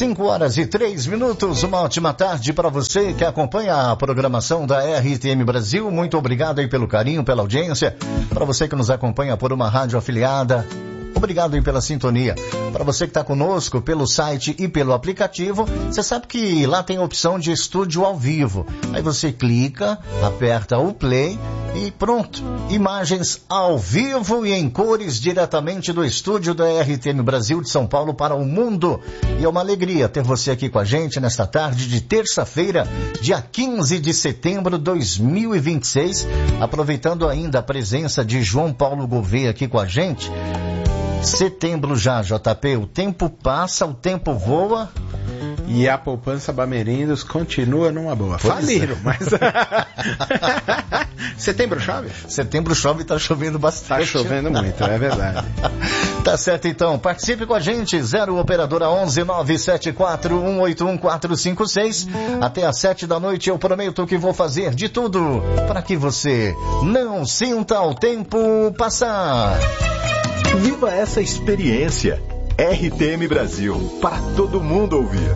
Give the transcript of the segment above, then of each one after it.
5h03. Uma ótima tarde para você que acompanha a programação da RTM Brasil. Muito obrigado aí pelo carinho, pela audiência. Para você que nos acompanha por uma rádio afiliada, obrigado aí pela sintonia. Para você que está conosco pelo site e pelo aplicativo, você sabe que lá tem a opção de estúdio ao vivo. Aí você clica, aperta o play e pronto. Imagens ao vivo e em cores diretamente do estúdio da RTM Brasil de São Paulo para o mundo. E é uma alegria ter você aqui com a gente nesta tarde de terça-feira, dia 15 de setembro de 2026. Aproveitando ainda a presença de João Paulo Gouveia aqui com a gente. Setembro já, JP, o tempo passa, o tempo voa. E a poupança Bamerindos continua numa boa. Faliram, mas... Setembro chove? Setembro chove e tá chovendo bastante. Tá chovendo muito, é verdade. Tá certo então, participe com a gente, 0 operadora 11 974 181 456. Até às 7 da noite eu prometo que vou fazer de tudo para que você não sinta o tempo passar. Viva essa experiência. RTM Brasil, para todo mundo ouvir.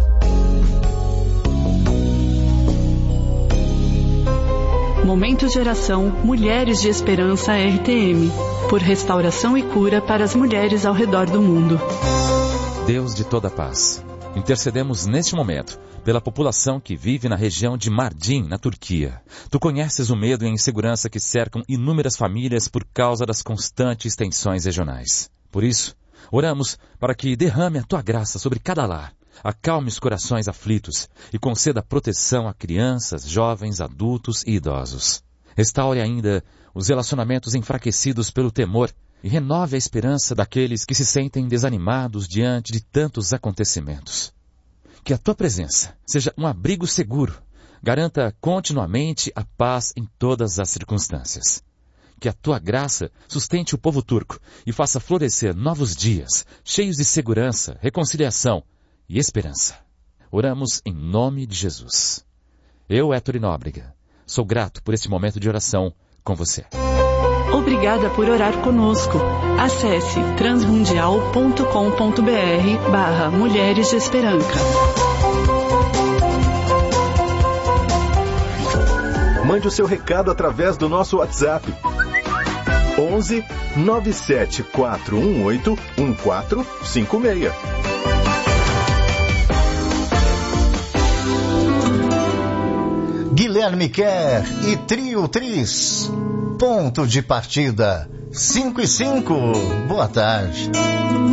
Momento Geração Mulheres de Esperança RTM, por restauração e cura para as mulheres ao redor do mundo. Deus de toda paz, intercedemos neste momento pela população que vive na região de Mardin, na Turquia. Tu conheces o medo e a insegurança que cercam inúmeras famílias por causa das constantes tensões regionais. Por isso, oramos para que derrame a tua graça sobre cada lar, acalme os corações aflitos e conceda proteção a crianças, jovens, adultos e idosos. Restaure ainda os relacionamentos enfraquecidos pelo temor e renove a esperança daqueles que se sentem desanimados diante de tantos acontecimentos. Que a tua presença seja um abrigo seguro, garanta continuamente a paz em todas as circunstâncias. Que a tua graça sustente o povo turco e faça florescer novos dias, cheios de segurança, reconciliação e esperança. Oramos em nome de Jesus. Eu, Héctor Nóbrega, sou grato por este momento de oração com você. Obrigada por orar conosco. Acesse transmundial.com.br/Mulheres de Esperança. Mande o seu recado através do nosso WhatsApp. 11 97418 1456. Guilherme Kerr e Trio Tris. Ponto de partida 5 e 5. Boa tarde.